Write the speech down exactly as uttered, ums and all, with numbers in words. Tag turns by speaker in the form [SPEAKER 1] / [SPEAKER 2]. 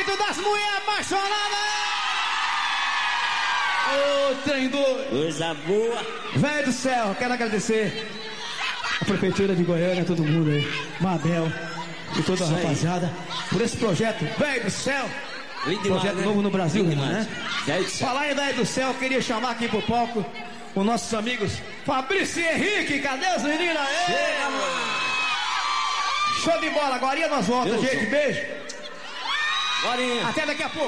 [SPEAKER 1] grito das mulheres apaixonadas. Ô, trem doido.
[SPEAKER 2] Coisa boa.
[SPEAKER 1] Velho do céu, quero agradecer a Prefeitura de Goiânia, todo mundo aí, Mabel e toda a rapaziada, por esse projeto, velho do céu.
[SPEAKER 2] Demais,
[SPEAKER 1] Projeto
[SPEAKER 2] né?
[SPEAKER 1] novo no Brasil, né?
[SPEAKER 2] Velho do céu.
[SPEAKER 1] Falar em velho do céu, queria chamar aqui pro palco os nossos amigos Fabrício e Henrique, cadê os meninos aí?
[SPEAKER 2] Chega, mano.
[SPEAKER 1] Show de bola, agora nós voltamos, gente, beijo.
[SPEAKER 2] Bora.
[SPEAKER 1] Até daqui a pouco.